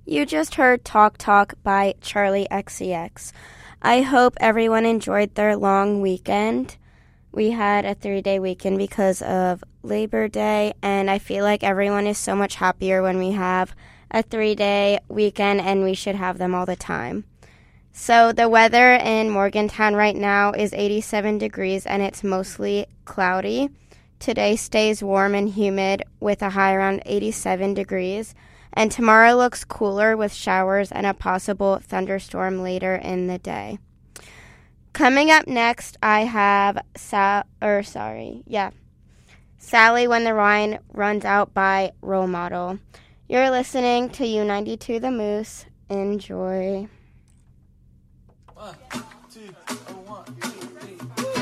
You just heard Talk Talk by Charlie XCX. I hope everyone enjoyed their long weekend. We had a 3-day weekend because of Labor Day, and I feel like everyone is so much happier when we have a 3-day weekend, and we should have them all the time. So the weather in Morgantown right now is 87 degrees, and it's mostly cloudy. Today stays warm and humid with a high around 87 degrees. And tomorrow looks cooler with showers and a possible thunderstorm later in the day. Coming up next, I have Sally When the Wine Runs Out by Role Model. You're listening to U92 The Moose. Enjoy. 1, 2,